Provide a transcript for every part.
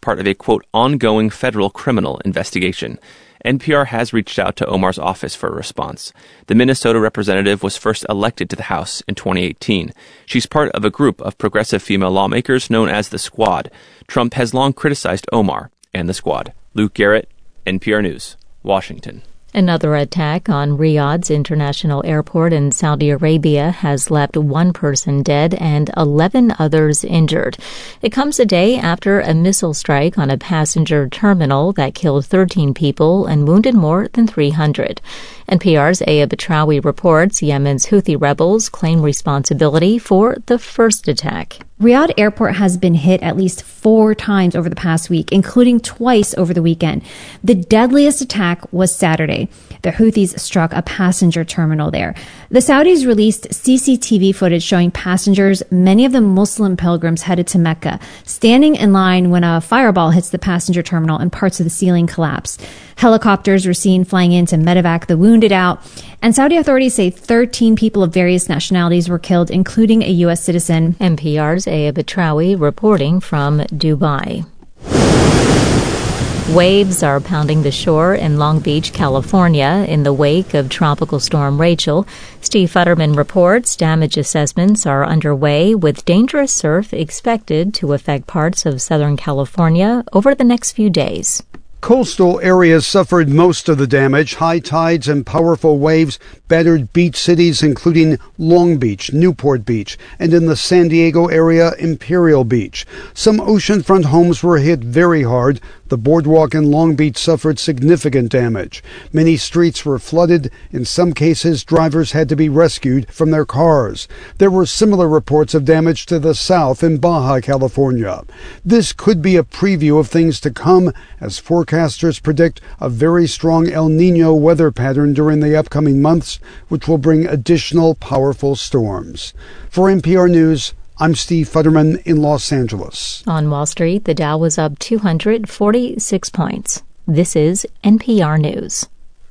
part of a, quote, ongoing federal criminal investigation. NPR has reached out to Omar's office for a response. The Minnesota representative was first elected to the House in 2018. She's part of a group of progressive female lawmakers known as the Squad. Trump has long criticized Omar and the Squad. Luke Garrett, NPR News, Washington. Another attack on Riyadh's international airport in Saudi Arabia has left one person dead and 11 others injured. It comes a day after a missile strike on a passenger terminal that killed 13 people and wounded more than 300. NPR's Aya Batrawi reports Yemen's Houthi rebels claim responsibility for the first attack. Riyadh Airport has been hit at least 4 times over the past week, including twice over the weekend. The deadliest attack was Saturday. The Houthis struck a passenger terminal there. The Saudis released CCTV footage showing passengers, many of them Muslim pilgrims headed to Mecca, standing in line when a fireball hits the passenger terminal and parts of the ceiling collapse. Helicopters were seen flying in to medevac the wounded out. And Saudi authorities say 13 people of various nationalities were killed, including a U.S. citizen. NPR's Aya Batrawi reporting from Dubai. Waves are pounding the shore in Long Beach, California, in the wake of Tropical Storm Rachel. Steve Futterman reports damage assessments are underway, with dangerous surf expected to affect parts of Southern California over the next few days. Coastal areas suffered most of the damage. High tides and powerful waves battered beach cities including Long Beach, Newport Beach, and in the San Diego area, Imperial Beach. Some oceanfront homes were hit very hard. The boardwalk in Long Beach suffered significant damage. Many streets were flooded. In some cases, drivers had to be rescued from their cars. There were similar reports of damage to the south in Baja California. This could be a preview of things to come, as forecasters predict a very strong El Niño weather pattern during the upcoming months, which will bring additional powerful storms. For NPR News, I'm Steve Futterman in Los Angeles. On Wall Street, the Dow was up 246 points. This is NPR News.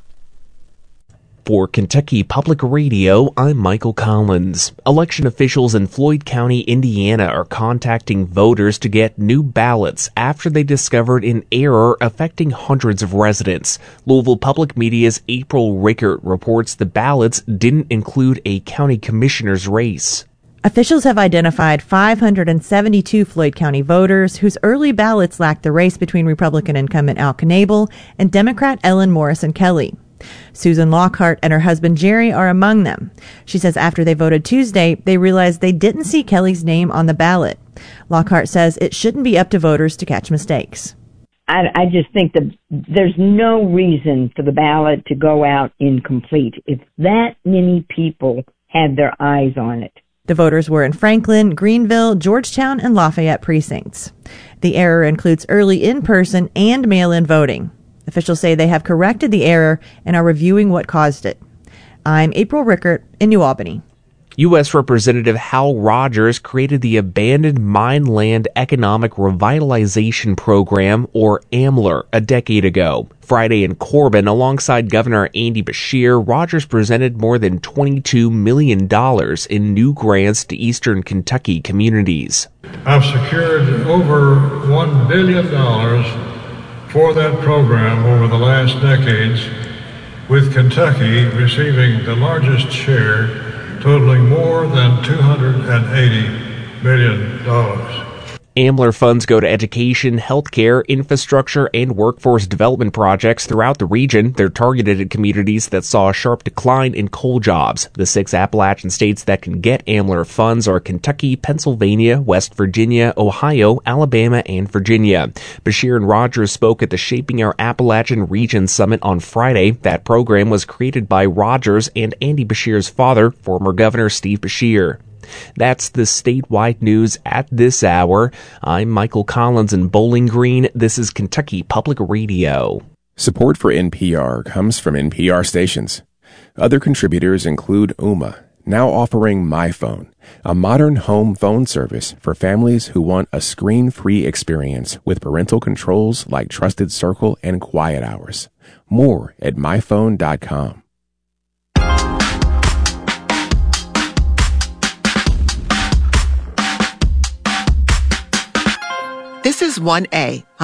For Kentucky Public Radio, I'm Michael Collins. Election officials in Floyd County, Indiana are contacting voters to get new ballots after they discovered an error affecting hundreds of residents. Louisville Public Media's April Rickert reports the ballots didn't include a county commissioner's race. Officials have identified 572 Floyd County voters whose early ballots lacked the race between Republican incumbent Al Knable and Democrat Ellen Morrison Kelly. Susan Lockhart and her husband Jerry are among them. She says after they voted Tuesday, they realized they didn't see Kelly's name on the ballot. Lockhart says it shouldn't be up to voters to catch mistakes. I just think that there's no reason for the ballot to go out incomplete if that many people had their eyes on it. The voters were in Franklin, Greenville, Georgetown, and Lafayette precincts. The error includes early in-person and mail-in voting. Officials say they have corrected the error and are reviewing what caused it. I'm April Rickert in New Albany. U.S. Representative Hal Rogers created the Abandoned Mine Land Economic Revitalization Program, or AMLR, a decade ago. Friday in Corbin, alongside Governor Andy Beshear, Rogers presented more than $22 million in new grants to eastern Kentucky communities. I've secured over $1 billion for that program over the last decades, with Kentucky receiving the largest share, totaling more than $280 million. AMLR funds go to education, healthcare, infrastructure, and workforce development projects throughout the region. They're targeted at communities that saw a sharp decline in coal jobs. The 6 Appalachian states that can get AMLR funds are Kentucky, Pennsylvania, West Virginia, Ohio, Alabama, and Virginia. Beshear and Rogers spoke at the Shaping Our Appalachian Region Summit on Friday. That program was created by Rogers and Andy Beshear's father, former Governor Steve Beshear. That's the statewide news at this hour. I'm Michael Collins in Bowling Green. This is Kentucky Public Radio. Support for NPR comes from NPR stations. Other contributors include Ooma, now offering MyPhone, a modern home phone service for families who want a screen-free experience with parental controls like Trusted Circle and Quiet Hours. More at myphone.com. This is 1A.